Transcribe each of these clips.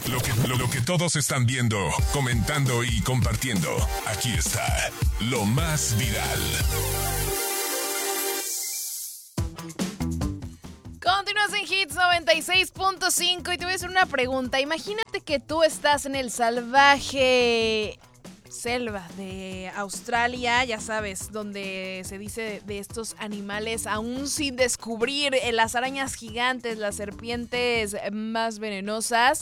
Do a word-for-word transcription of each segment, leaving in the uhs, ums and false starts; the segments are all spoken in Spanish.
Lo que, lo, lo que todos están viendo, comentando y compartiendo. Aquí está lo más viral. Continúas en Hits noventa y seis punto cinco y te voy a hacer una pregunta. Imagínate que tú estás en el salvaje selva de Australia, ya sabes, donde se dice de estos animales aún sin descubrir, las arañas gigantes, las serpientes más venenosas,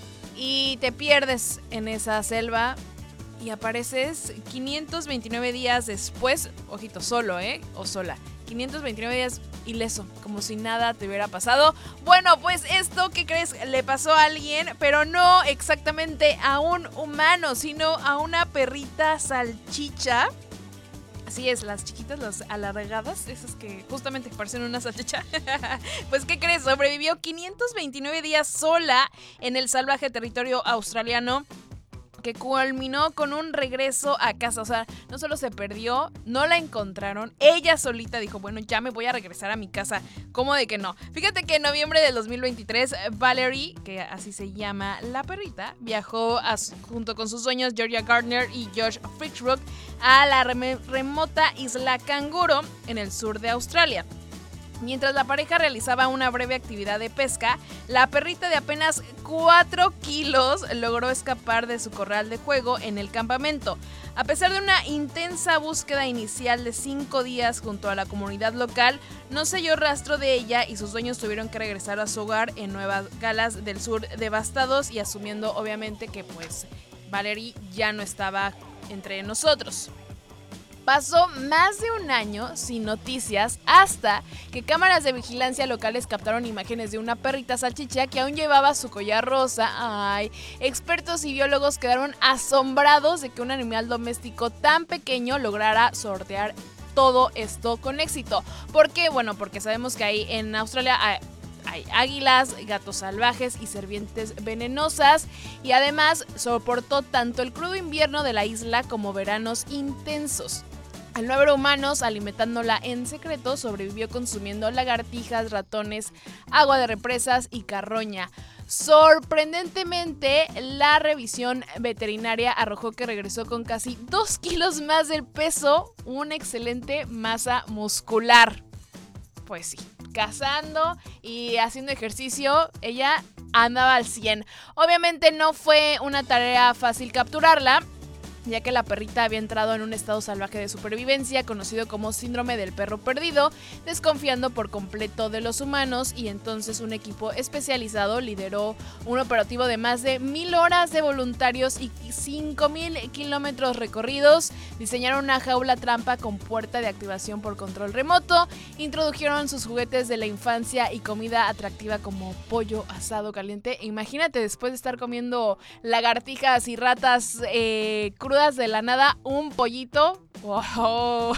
y te pierdes en esa selva y apareces quinientos veintinueve días después, ojito, solo, ¿eh? O sola. quinientos veintinueve días ileso, como si nada te hubiera pasado. Bueno, pues esto, ¿qué crees? Le pasó a alguien, pero no exactamente a un humano, sino a una perrita salchicha. Así es, las chiquitas, las alargadas, esas que justamente parecen una salchicha. Pues, ¿qué crees? Sobrevivió quinientos veintinueve días sola en el salvaje territorio australiano, que culminó con un regreso a casa. O sea, no solo se perdió, no la encontraron, ella solita dijo, bueno, ya me voy a regresar a mi casa. ¿Cómo de que no? Fíjate que en noviembre del dos mil veintitrés, Valerie, que así se llama la perrita, viajó a, junto con sus dueños Georgia Gardner y Josh Fitchbrook a la rem- remota isla Canguro en el sur de Australia. Mientras la pareja realizaba una breve actividad de pesca, la perrita de apenas cuatro kilos logró escapar de su corral de juego en el campamento. A pesar de una intensa búsqueda inicial de cinco días junto a la comunidad local, no se halló rastro de ella y sus dueños tuvieron que regresar a su hogar en Nueva Gales del Sur devastados y asumiendo obviamente que pues Valerie ya no estaba entre nosotros. Pasó más de un año sin noticias hasta que cámaras de vigilancia locales captaron imágenes de una perrita salchicha que aún llevaba su collar rosa. Ay, expertos y biólogos quedaron asombrados de que un animal doméstico tan pequeño lograra sortear todo esto con éxito. ¿Por qué? Bueno, porque sabemos que ahí en Australia hay Hay águilas, gatos salvajes y serpientes venenosas, y además soportó tanto el crudo invierno de la isla como veranos intensos. Al no haber humanos alimentándola en secreto, sobrevivió consumiendo lagartijas, ratones, agua de represas y carroña. Sorprendentemente, la revisión veterinaria arrojó que regresó con casi dos kilos más del peso, una excelente masa muscular. Pues sí, cazando y haciendo ejercicio, ella andaba al cien. Obviamente no fue una tarea fácil capturarla, ya que la perrita había entrado en un estado salvaje de supervivencia conocido como síndrome del perro perdido, desconfiando por completo de los humanos, y entonces un equipo especializado lideró un operativo de más de mil horas de voluntarios y cinco mil kilómetros recorridos. Diseñaron una jaula trampa con puerta de activación por control remoto, introdujeron sus juguetes de la infancia y comida atractiva como pollo asado caliente. Imagínate después de estar comiendo lagartijas y ratas eh, crudas de la nada, un pollito. ¡Wow!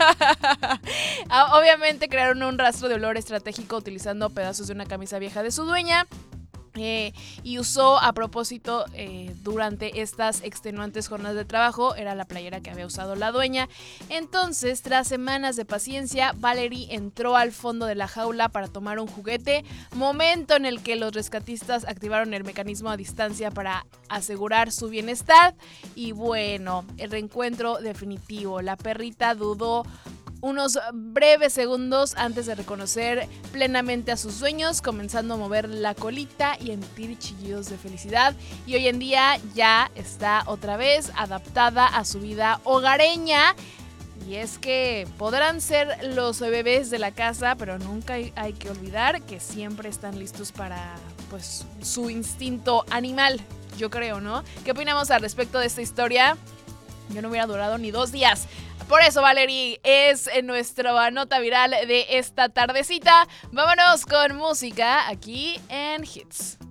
Obviamente crearon un rastro de olor estratégico utilizando pedazos de una camisa vieja de su dueña. Eh, y usó a propósito eh, durante estas extenuantes jornadas de trabajo, era la playera que había usado la dueña. Entonces, tras semanas de paciencia, Valerie entró al fondo de la jaula para tomar un juguete, momento en el que los rescatistas activaron el mecanismo a distancia para asegurar su bienestar. Y bueno, el reencuentro definitivo. La perrita dudó unos breves segundos antes de reconocer plenamente a sus dueños, comenzando a mover la colita y emitir chillidos de felicidad, y hoy en día ya está otra vez adaptada a su vida hogareña. Y es que podrán ser los bebés de la casa, pero nunca hay, hay que olvidar que siempre están listos para pues su instinto animal, yo creo, ¿no? ¿Qué opinamos al respecto de esta historia? Yo no hubiera durado ni dos días. Por eso, Valerie es nuestra nota viral de esta tardecita. Vámonos con música aquí en Hits.